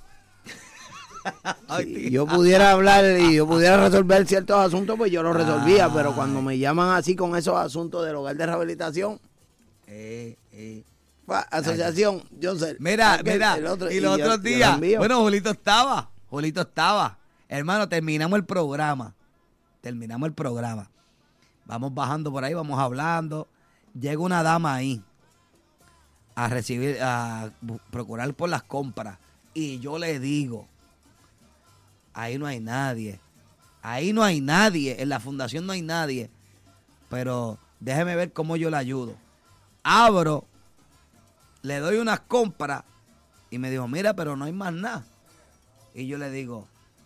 Si yo pudiera hablar y yo pudiera resolver ciertos asuntos, pues yo los resolvía, pero cuando me llaman así con esos asuntos del hogar de rehabilitación, asociación, yo sé. Mira, y los otros días, bueno, Julito estaba. Hermano, terminamos el programa. Vamos bajando por ahí, vamos hablando. Llega una dama ahí a procurar por las compras. Y yo le digo, ahí no hay nadie. En la fundación no hay nadie. Pero déjeme ver cómo yo le ayudo. Abro, le doy unas compras y me dijo, mira, pero no hay más nada. Y yo le digo,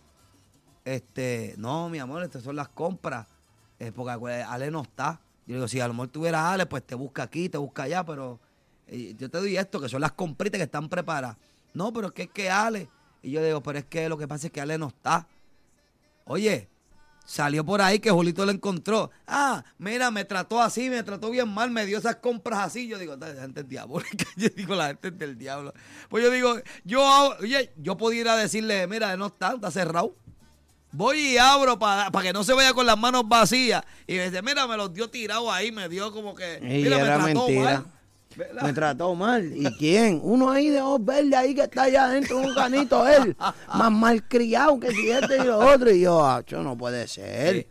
no, mi amor, estas son las compras. Porque Ale no está. Yo le digo, si a lo mejor tuviera Ale, pues te busca aquí, te busca allá, pero yo te doy esto, que son las compritas que están preparadas. No, pero es que Ale. Y yo le digo, pero es que lo que pasa es que Ale no está. Oye, salió por ahí que Julito lo encontró. Mira, me trató así, me trató bien mal, me dio esas compras así. Yo digo, la gente es diabólica. Yo digo, la gente es del diablo. Pues yo digo, yo pudiera decirle, mira, no está cerrado. Voy y abro para que no se vaya con las manos vacías. Y me dice, mira, me los dio tirado ahí, me dio como que... Mira, me trató mal. Me trató mal. ¿Y quién? Uno ahí de ojos verdes ahí que está allá adentro, un canito él. Más malcriado que si este y lo otro. Y yo, no puede ser.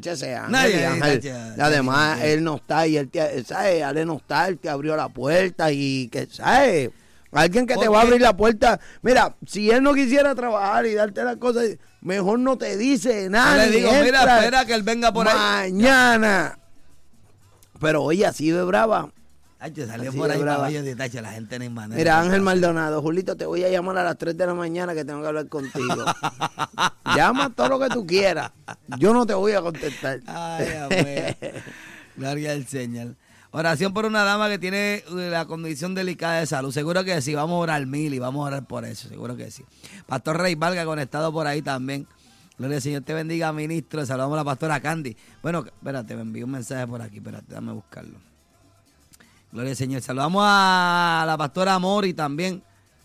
Además, él no está y él ¿sabes? Ale no está, él te abrió la puerta y que, ¿sabes? Alguien que te va a abrir la puerta. Mira, si él no quisiera trabajar y darte las cosas, mejor no te dice nada. Yo le digo, mira, espera que él venga por ahí. Mañana. Pero oye, así de brava. Ay, te salió por ahí caballo de tacho, la gente no hay manera. Mira, Ángel Maldonado, Julito, te voy a llamar a las 3 de la mañana que tengo que hablar contigo. Llama todo lo que tú quieras. Yo no te voy a contestar. Ay, amén. Gloria al Señor. Oración por una dama que tiene la condición delicada de salud. Seguro que sí, vamos a orar mil y vamos a orar por eso, seguro que sí. Pastor Rey Valga conectado por ahí también. Gloria al Señor, te bendiga, ministro. Saludamos a la pastora Candy. Bueno, espérate, me envió un mensaje por aquí, espérate, déjame buscarlo. Gloria al Señor. Saludamos a la pastora Mori también.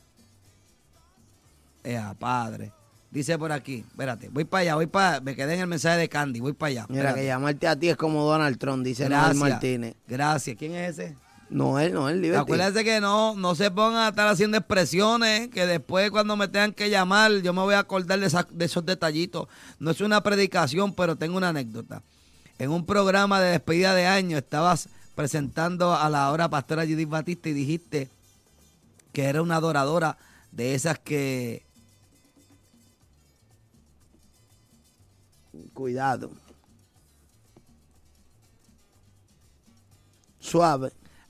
Padre. Dice por aquí, espérate, voy para allá, me quedé en el mensaje de Candy, voy para allá. Mira, espérate. que llamarte a ti es como Donald Trump, dice Noel Martínez. Gracias, ¿quién es ese? Noel, Liberty. Acuérdense que no se pongan a estar haciendo expresiones, que después cuando me tengan que llamar, yo me voy a acordar de esos detallitos. No es una predicación, pero tengo una anécdota. En un programa de despedida de año estabas presentando a la ahora pastora Judith Batista y dijiste que era una adoradora de esas que... Cuidado. Suave.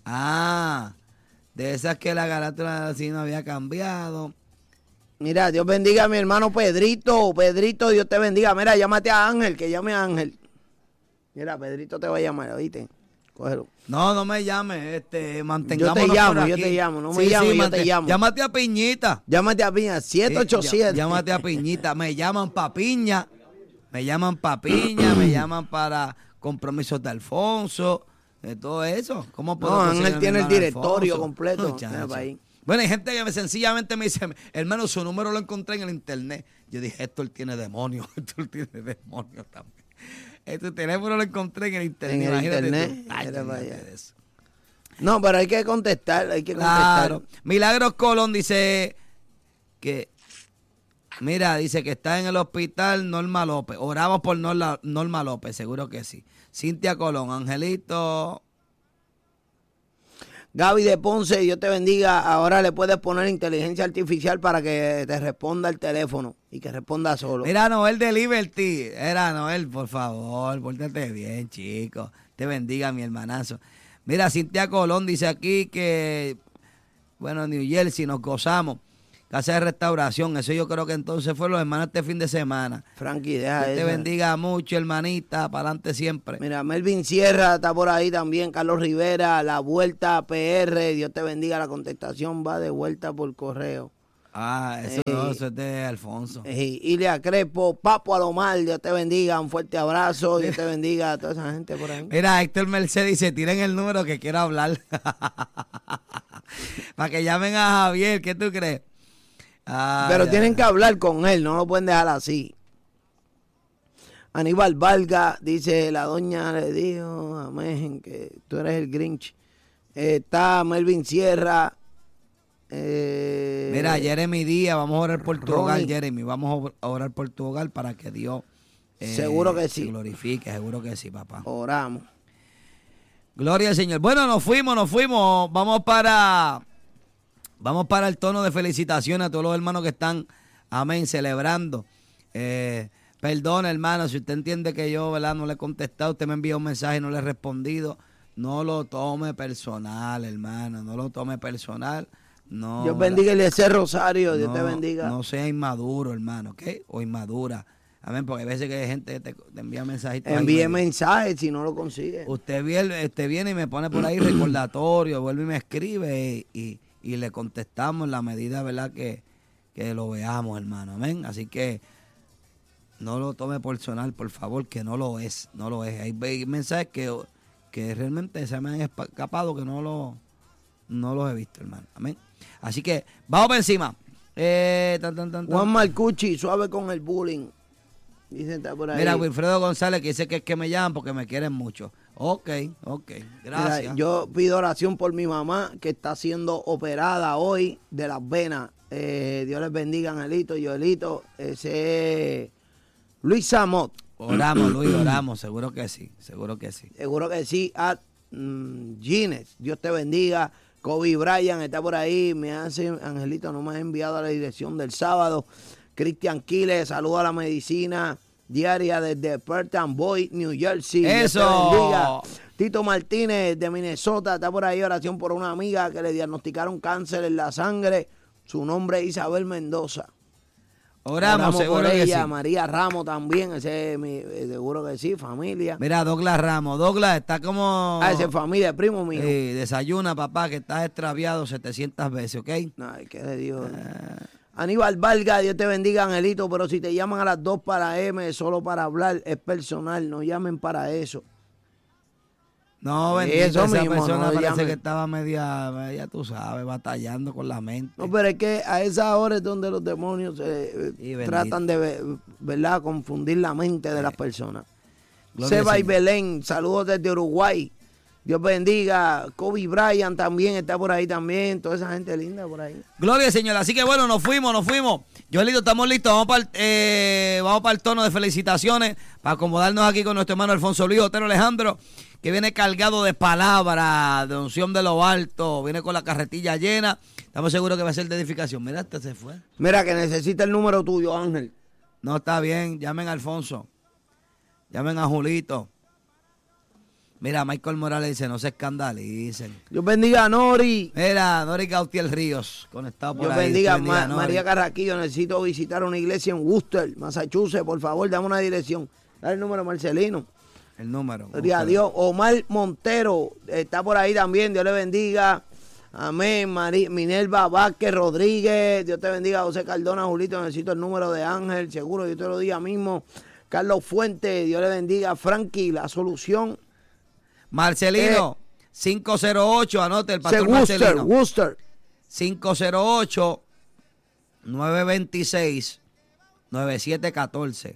De esas que la carátula así no había cambiado. Mira, Dios bendiga a mi hermano Pedrito. Pedrito, Dios te bendiga. Mira, llámate a Ángel, que llame a Ángel. Mira, Pedrito te va a llamar, ¿oíste? Cógelo. No me llames, mantengámonos yo te llamo, no me llames, yo te llamo. Llámate a Piñita. Llámate a Piña, 787. Llámate a Piñita, me llaman pa' Piña, me llaman para compromisos de Alfonso, de todo eso. ¿Cómo puedo Ángel tiene el directorio completo. Bueno, hay gente que sencillamente me dice, hermano, su número lo encontré en el internet. Yo dije, Héctor tiene demonios también. Este teléfono lo encontré en el internet. En el internet. Ay, de eso. No, pero hay que contestar, Claro. Milagros Colón dice que, mira, dice que está en el hospital Norma López. Oramos por Norma López, seguro que sí. Cintia Colón, Angelito. Gaby de Ponce, Dios te bendiga. Ahora le puedes poner inteligencia artificial para que te responda el teléfono y que responda solo. Mira, Noel de Liberty. Era Noel, por favor, pórtate bien, chico. Te bendiga, mi hermanazo. Mira, Cintia Colón dice aquí que, bueno, New Jersey, nos gozamos. Casa de restauración, eso yo creo que entonces fue los hermanos este fin de semana. Frankie, deja eso. Te bendiga mucho, hermanita, para adelante siempre. Mira, Melvin Sierra está por ahí también, Carlos Rivera, La Vuelta PR, Dios te bendiga, la contestación va de vuelta por correo. Eso es de Alfonso. Ilia Crespo, Papo Alomar, Dios te bendiga, un fuerte abrazo, Dios te bendiga a toda esa gente por ahí. Mira, Héctor Mercedes dice, tiren el número que quiero hablar. Para que llamen a Javier, ¿qué tú crees? Pero tienen que hablar con él, no lo pueden dejar así. Aníbal Valga dice, la doña le dijo, amén, que tú eres el Grinch. Está Melvin Sierra. Mira, Jeremy Díaz, vamos a orar por tu hogar, Jeremy. Vamos a orar por tu hogar para que Dios seguro que sí. se glorifique, seguro que sí, papá. Oramos. Gloria al Señor. Bueno, nos fuimos. Vamos para el tono de felicitaciones a todos los hermanos que están, amén, celebrando. Perdón, hermano, si usted entiende que yo, ¿verdad?, no le he contestado, usted me envió un mensaje y no le he respondido. No lo tome personal, hermano, no lo tome personal. No, Dios bendiga ese Rosario, Dios te bendiga. No sea inmaduro, hermano, ¿ok? O inmadura. Amén, porque a veces que hay gente que te envía mensajitos. Envíe mensajes si no lo consigue. Usted viene y me pone por ahí recordatorio, vuelve y me escribe y le contestamos en la medida, ¿verdad?, que lo veamos, hermano. Amén. Así que no lo tome personal, por favor, que no lo es. Hay mensajes que realmente se me han escapado, que no los he visto, hermano. Amén. Así que vamos por encima. Juan Marcucci, suave con el bullying. Dicen, está por ahí. Mira, Wilfredo González, que dice que es que me llaman porque me quieren mucho. Ok, gracias. Mira, yo pido oración por mi mamá que está siendo operada hoy de las venas. Dios les bendiga, Angelito, Joelito. Ese es Luis Samot. Oramos, Luis, oramos, seguro que sí. Seguro que sí. Gines, Dios te bendiga. Kobe Bryant está por ahí. Angelito, no me ha enviado a la dirección del sábado. Cristian Quiles, saludo a la medicina diaria desde Perth Amboy, New Jersey. ¡Eso! Tito Martínez de Minnesota está por ahí. Oración por una amiga que le diagnosticaron cáncer en la sangre. Su nombre es Isabel Mendoza. Oramos seguro por ella, que sí. María Ramos también, seguro que sí, familia. Mira, Douglas Ramos. Douglas está como... ese es familia, primo mío. Desayuna, papá, que estás extraviado 700 veces, ¿ok? Ay, qué de Dios. Aníbal Valga, Dios te bendiga, Angelito, pero si te llaman a las 2 para M, solo para hablar, es personal, no llamen para eso. No, bendito, esa persona parece que estaba media, tú sabes, batallando con la mente. No, pero es que a esa hora es donde los demonios tratan de, ¿verdad?, confundir la mente de las personas. Seba y Belén, saludos desde Uruguay. Dios bendiga. Kobe Bryant también está por ahí también. Toda esa gente linda por ahí. Gloria al Señor. Así que bueno, nos fuimos. Joelito, estamos listos. Vamos para el tono de felicitaciones, para acomodarnos aquí con nuestro hermano Alfonso Luis Otero Alejandro, que viene cargado de palabras, de unción de lo alto. Viene con la carretilla llena. Estamos seguros que va a ser de edificación. Mira, este se fue. Mira, que necesita el número tuyo, Ángel. No, está bien. Llamen a Alfonso. Llamen a Julito. Mira, Michael Morales dice, no se escandalicen. Dios bendiga a Nori. Mira, Nori Gautier Ríos, conectado por Dios ahí. Bendiga, María Carraquillo, necesito visitar una iglesia en Worcester, Massachusetts, por favor, dame una dirección. Dale el número, Marcelino. El número. Gloria a Dios. Omar Montero está por ahí también, Dios le bendiga. Amén. Minerva Vázquez Rodríguez, Dios te bendiga. José Cardona, Julito, necesito el número de Ángel, seguro, yo te lo diga mismo. Carlos Fuentes, Dios le bendiga. Frankie, la solución. Marcelino, 508, anote el pastor Marcelino. Worcester. 508-926-9714.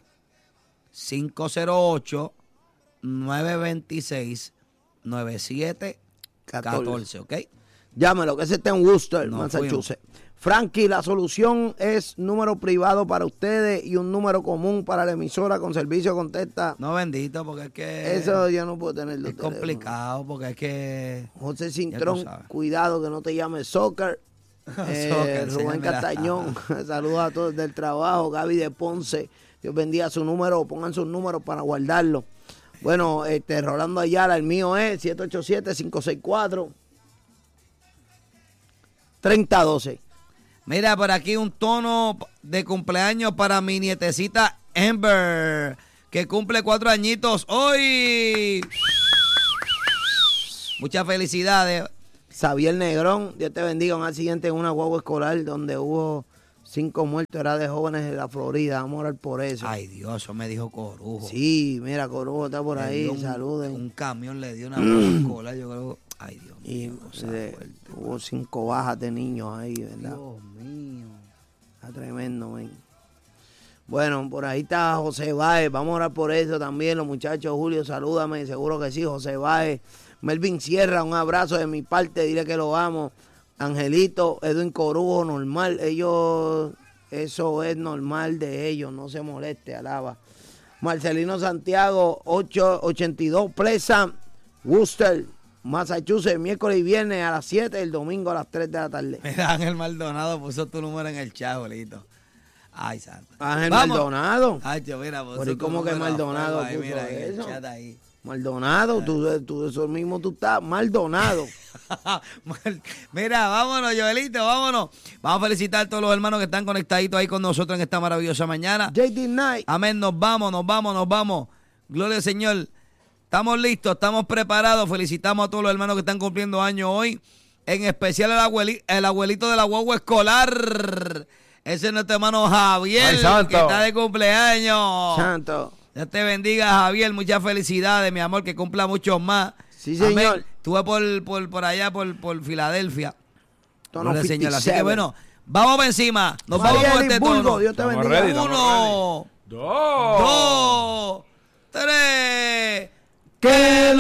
508-926-9714. 14, ¿ok? Llámelo, que ese está en Worcester, Massachusetts. Frankie, la solución es número privado para ustedes y un número común para la emisora con servicio contesta. No, bendito, porque es que... Eso yo no puedo tenerlo. Es complicado, porque es que... José Cintrón, cuidado que no te llames Soccer. Rubén Castañón, saludos a todos del trabajo. Gaby de Ponce, Dios bendiga su número, pongan sus números para guardarlo. Bueno, Rolando Ayala, el mío es 787-564-3012. Mira, por aquí un tono de cumpleaños para mi nietecita Amber, que cumple 4 añitos hoy. Muchas felicidades. Xavier Negrón, Dios te bendiga, un accidente en una guagua escolar donde hubo 5 muertos, era de jóvenes de la Florida, vamos a orar por eso. Ay Dios, eso me dijo Corujo. Sí, mira, Corujo está por ahí, saluden. Un camión le dio una guagua escolar, yo creo. Ay Dios mío. Hubo 5 bajas de niños ahí, ¿verdad? Dios mío. Está tremendo, man. Bueno, por ahí está José Báez, vamos a orar por eso también, los muchachos. Julio, salúdame, seguro que sí, José Báez. Melvin Sierra, un abrazo de mi parte, dile que lo amo. Angelito, Edwin Corujo, normal, ellos, eso es normal de ellos, no se moleste, alaba. Marcelino Santiago, 882 Pleasant, Worcester, Massachusetts, miércoles y viernes a las 7, el domingo a las 3 de la tarde. Mira, Ángel Maldonado puso tu número en el chat, bolito. Ay, santo. Ángel Maldonado. Ay, tío, mira, ¿y cómo que Maldonado ahí, puso mira, eso? En el chat ahí. Maldonado, tú eso mismo tú estás, Maldonado. Mira, vámonos, Joelito, vámonos. Vamos a felicitar a todos los hermanos que están conectaditos ahí con nosotros en esta maravillosa mañana. JD Knight. Amén, nos vamos. Gloria al Señor. Estamos listos, estamos preparados. Felicitamos a todos los hermanos que están cumpliendo años hoy. En especial el abuelito de la guagua escolar. Ese es nuestro hermano Javier, que está de cumpleaños. Santo. Dios te bendiga, Javier. Muchas felicidades, mi amor, que cumpla muchos más. Sí, señor. Estuve por allá, por Filadelfia. Tono Señor. Así que bueno, vamos para encima. Nos vamos con este tono. Dios te bendiga. 1, 2, 3.